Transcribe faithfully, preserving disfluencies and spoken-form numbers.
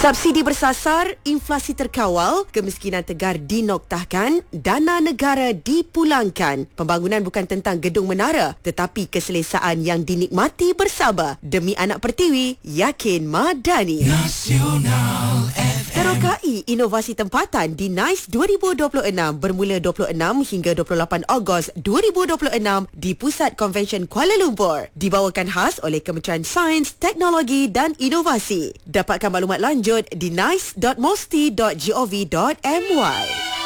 Subsidi bersasar, inflasi terkawal, kemiskinan tegar dinoktahkan, dana negara dipulangkan. Pembangunan bukan tentang gedung menara, tetapi keselesaan yang dinikmati bersama. Demi anak Pertiwi, yakin Madani. Nasional F M. Terokai inovasi tempatan di NICE dua ribu dua puluh enam bermula dua puluh enam hingga dua puluh lapan Ogos dua ribu dua puluh enam di Pusat Konvensyen Kuala Lumpur. Dibawakan khas oleh Kementerian Sains, Teknologi dan Inovasi. Dapatkan maklumat lanjut di nice dot mosti dot gov dot my.